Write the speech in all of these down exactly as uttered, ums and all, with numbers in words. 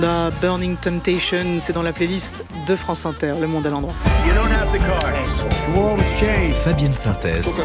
La Burning Temptation, c'est dans la playlist de France Inter, Le Monde à l'endroit. Fabienne Synthèse.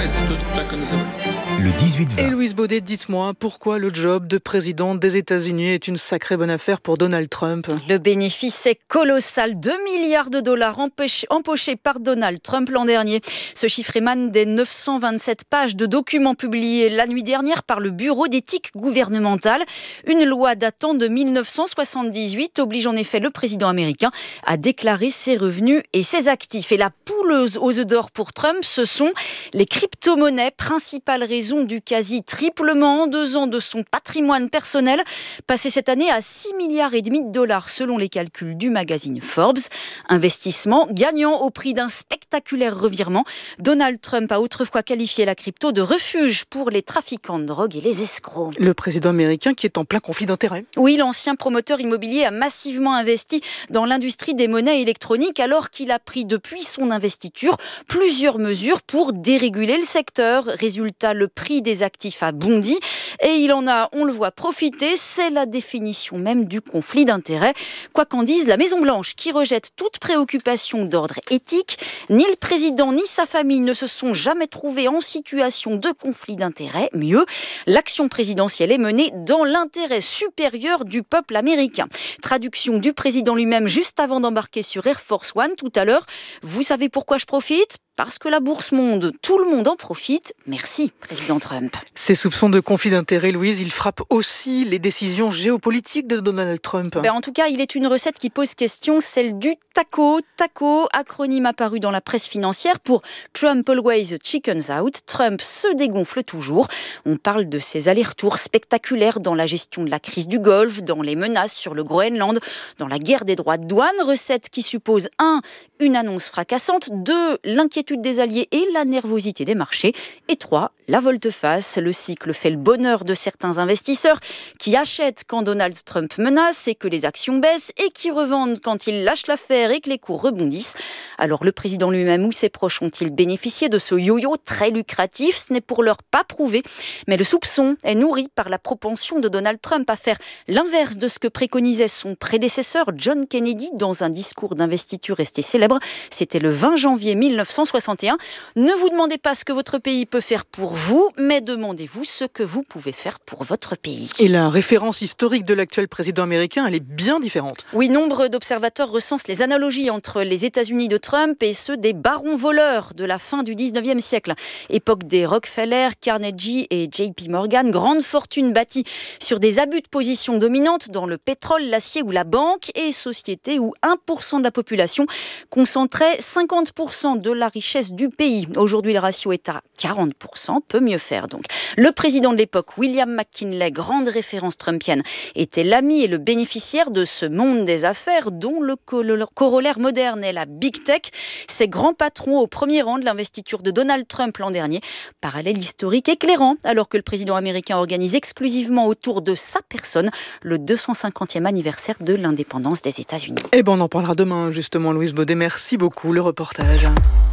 Le dix-huit vingt. Et Louise Baudet, dites-moi, pourquoi le job de président des États-Unis est une sacrée bonne affaire pour Donald Trump ? Le bénéfice est colossal, deux milliards de dollars empochés, empochés par Donald Trump l'an dernier. Ce chiffre émane des neuf cent vingt-sept pages de documents publiés la nuit dernière par le Bureau d'éthique gouvernementale. Une loi datant de dix-neuf cent soixante-dix-huit oblige en effet le président américain à déclarer ses revenus et ses actifs. Et la poule aux œufs d'or pour Trump, ce sont les crypto-monnaies, principale raison du quasi-triplement en deux ans de son patrimoine personnel, passé cette année à six milliards et demi de dollars selon les calculs du magazine Forbes. Investissement gagnant au prix d'un spectaculaire revirement. Donald Trump a autrefois qualifié la crypto de refuge pour les trafiquants de drogue et les escrocs. Le président américain qui est en plein conflit d'intérêts. Oui, l'ancien promoteur immobilier a massivement investi dans l'industrie des monnaies électroniques alors qu'il a pris depuis son investiture plusieurs mesures pour déréguler le secteur. Résultat, le prix des actifs a bondi et il en a, on le voit, profité. C'est la définition même du conflit d'intérêts. Quoi qu'en dise la Maison-Blanche, qui rejette toute préoccupation d'ordre éthique, ni le président ni sa famille ne se sont jamais trouvés en situation de conflit d'intérêts. Mieux, l'action présidentielle est menée dans l'intérêt supérieur du peuple américain. Traduction du président lui-même juste avant d'embarquer sur Air Force One tout à l'heure. Vous savez pourquoi je profite ? Parce que la bourse monte, tout le monde en profite. Merci, président Trump. Ces soupçons de conflit d'intérêts, Louise, ils frappent aussi les décisions géopolitiques de Donald Trump. Ben, en tout cas, il est une recette qui pose question, celle du TACO. TACO, acronyme apparu dans la presse financière pour Trump Always Chickens Out. Trump se dégonfle toujours. On parle de ses allers-retours spectaculaires dans la gestion de la crise du Golfe, dans les menaces sur le Groenland, dans la guerre des droits de douane. Recette qui suppose un, une annonce fracassante, deux, l'inquiétude des alliés et la nervosité des marchés. Et trois, la volte-face. Le cycle fait le bonheur de certains investisseurs qui achètent quand Donald Trump menace et que les actions baissent et qui revendent quand il lâche l'affaire et que les cours rebondissent. Alors le président lui-même ou ses proches ont-ils bénéficié de ce yo-yo très lucratif ? Ce n'est pour l'heure pas prouvé, mais le soupçon est nourri par la propension de Donald Trump à faire l'inverse de ce que préconisait son prédécesseur John Kennedy dans un discours d'investiture resté célèbre. C'était le vingt janvier mille neuf cent soixante et un. Ne vous demandez pas ce que votre pays peut faire pour vous, mais demandez-vous ce que vous pouvez faire pour votre pays. Et la référence historique de l'actuel président américain, elle est bien différente. Oui, nombre d'observateurs recensent les analogies entre les États-Unis de Trump et ceux des barons voleurs de la fin du dix-neuvième siècle. Époque des Rockefeller, Carnegie et J P Morgan, grande fortune bâtie sur des abus de position dominante dans le pétrole, l'acier ou la banque, et société où un pour cent de la population concentrait cinquante pour cent de la richesse du pays. Aujourd'hui, le ratio est à quarante pour cent, peut mieux faire donc. Le président de l'époque, William McKinley, grande référence trumpienne, était l'ami et le bénéficiaire de ce monde des affaires dont le corollaire moderne est la big tech. Ces grands patrons au premier rang de l'investiture de Donald Trump l'an dernier. Parallèle historique éclairant, alors que le président américain organise exclusivement autour de sa personne le deux cent cinquantième anniversaire de l'indépendance des États-Unis. Eh ben, on en parlera demain, justement, Louise Baudet. Merci beaucoup, le reportage.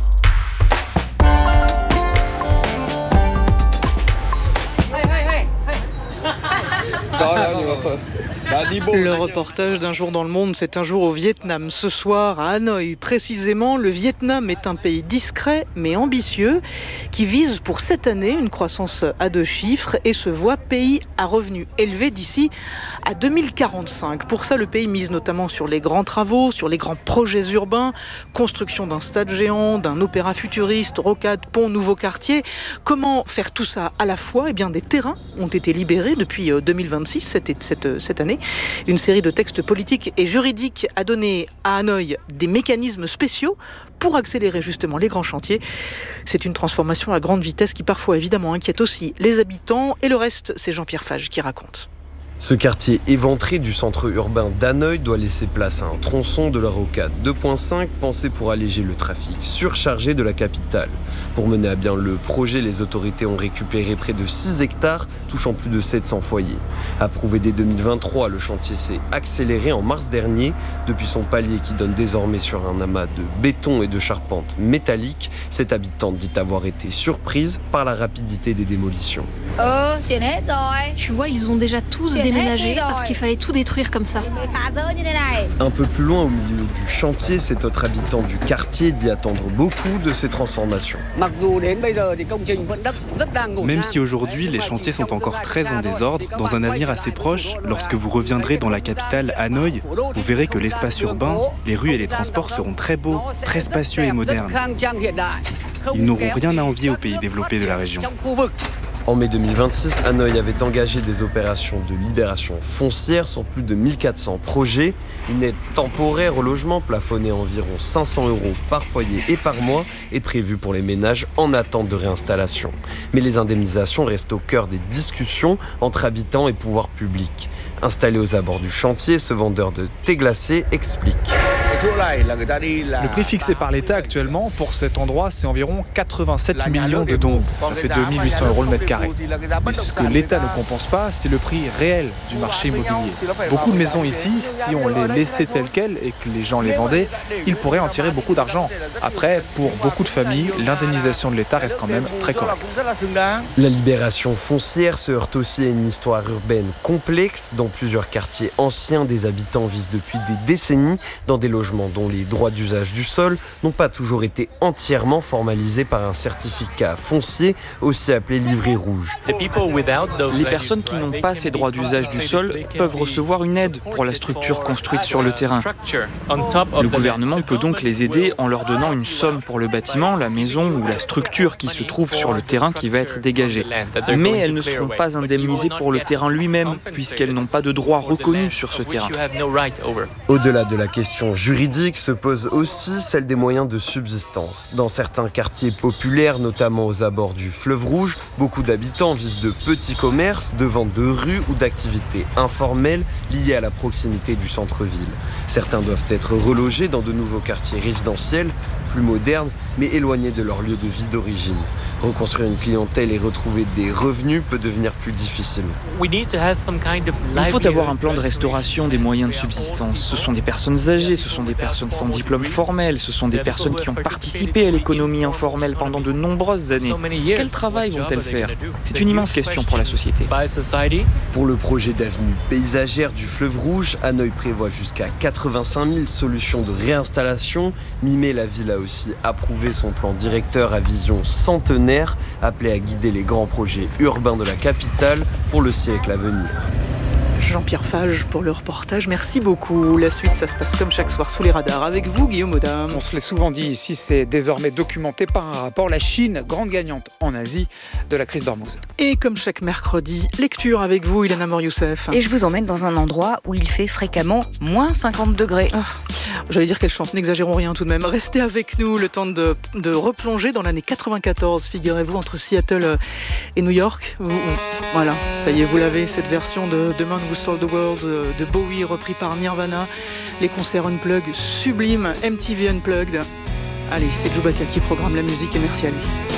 Le reportage d'un jour dans le monde, c'est un jour au Vietnam. Ce soir, à Hanoï, précisément, le Vietnam est un pays discret mais ambitieux qui vise pour cette année une croissance à deux chiffres et se voit pays à revenus élevés d'ici à deux mille quarante-cinq. Pour ça, le pays mise notamment sur les grands travaux, sur les grands projets urbains, construction d'un stade géant, d'un opéra futuriste, rocade, pont, nouveau quartier. Comment faire tout ça à la fois ? Eh bien, des terrains ont été libérés depuis deux mille vingt-six, cette, cette, cette année. Une série de textes politiques et juridiques a donné à Hanoï des mécanismes spéciaux pour accélérer justement les grands chantiers. C'est une transformation à grande vitesse qui parfois évidemment inquiète aussi les habitants. Et le reste, c'est Jean-Pierre Fage qui raconte. Ce quartier éventré du centre urbain d'Hanoï doit laisser place à un tronçon de la rocade deux point cinq pensé pour alléger le trafic surchargé de la capitale. Pour mener à bien le projet, les autorités ont récupéré près de six hectares, touchant plus de sept cents foyers. Approuvé dès deux mille vingt-trois, le chantier s'est accéléré en mars dernier. Depuis son palier qui donne désormais sur un amas de béton et de charpente métallique, cette habitante dit avoir été surprise par la rapidité des démolitions. Tu vois, ils ont déjà tous déménager parce qu'il fallait tout détruire comme ça. Un peu plus loin, au milieu du chantier, cet autre habitant du quartier dit attendre beaucoup de ces transformations. Même si aujourd'hui les chantiers sont encore très en désordre, dans un avenir assez proche, lorsque vous reviendrez dans la capitale, Hanoï, vous verrez que l'espace urbain, les rues et les transports seront très beaux, très spacieux et modernes. Ils n'auront rien à envier aux pays développés de la région. En mai deux mille vingt-six, Hanoï avait engagé des opérations de libération foncière sur plus de mille quatre cents projets. Une aide temporaire au logement plafonnée à environ cinq cents euros par foyer et par mois est prévue pour les ménages en attente de réinstallation. Mais les indemnisations restent au cœur des discussions entre habitants et pouvoirs publics. Installé aux abords du chantier, ce vendeur de thé glacé explique. Le prix fixé par l'État actuellement pour cet endroit, c'est environ quatre-vingt-sept millions de dong. Ça fait deux mille huit cents euros le mètre carré. Mais ce que l'État ne compense pas, c'est le prix réel du marché immobilier. Beaucoup de maisons ici, si on les laissait telles quelles et que les gens les vendaient, ils pourraient en tirer beaucoup d'argent. Après, pour beaucoup de familles, l'indemnisation de l'État reste quand même très correcte. La libération foncière se heurte aussi à une histoire urbaine complexe. Dans plusieurs quartiers anciens, des habitants vivent depuis des décennies dans des logements dont les droits d'usage du sol n'ont pas toujours été entièrement formalisés par un certificat foncier, aussi appelé livret rouge. Les personnes qui n'ont pas ces droits d'usage du sol peuvent recevoir une aide pour la structure construite sur le terrain. Le gouvernement peut donc les aider en leur donnant une somme pour le bâtiment, la maison ou la structure qui se trouve sur le terrain qui va être dégagée. Mais elles ne seront pas indemnisées pour le terrain lui-même, puisqu'elles n'ont pas de droit reconnu sur ce terrain. Au-delà de la question juridique, se pose aussi celle des moyens de subsistance. Dans certains quartiers populaires, notamment aux abords du fleuve Rouge, beaucoup d'habitants vivent de petits commerces, de ventes de rue ou d'activités informelles liées à la proximité du centre-ville. Certains doivent être relogés dans de nouveaux quartiers résidentiels, plus modernes, mais éloignés de leur lieu de vie d'origine. Reconstruire une clientèle et retrouver des revenus peut devenir plus difficile. Il faut avoir un plan de restauration des moyens de subsistance. Ce sont des personnes âgées, ce sont des personnes sans diplôme formel, ce sont des personnes qui ont participé à l'économie informelle pendant de nombreuses années. Quel travail vont-elles faire? C'est une immense question pour la société. Pour le projet d'avenue paysagère du fleuve Rouge, Hanoï prévoit jusqu'à quatre-vingt-cinq mille solutions de réinstallation. Mimé, la ville a aussi approuvé son plan directeur à vision centenaire, appelé à guider les grands projets urbains de la capitale pour le siècle à venir. Jean-Pierre Fage pour le reportage, merci beaucoup. La suite, ça se passe comme chaque soir sous les radars. Avec vous, Guillaume Audin. On se l'est souvent dit ici, c'est désormais documenté par un rapport. La Chine, grande gagnante en Asie de la crise d'Ormuz. Et comme chaque mercredi, lecture avec vous, Ilana Mor-Youssef. Et je vous emmène dans un endroit où il fait fréquemment moins cinquante degrés. Ah, j'allais dire qu'elle chante, n'exagérons rien tout de même. Restez avec nous, le temps de, de replonger dans l'année quatre-vingt-quatorze, figurez-vous, entre Seattle et New York. Où, où, voilà, ça y est, vous l'avez, cette version de The Man Who Sold the World de Bowie, repris par Nirvana. Les concerts Unplugged, sublimes, M T V Unplugged. Allez, c'est Chewbacca qui programme la musique et merci à lui.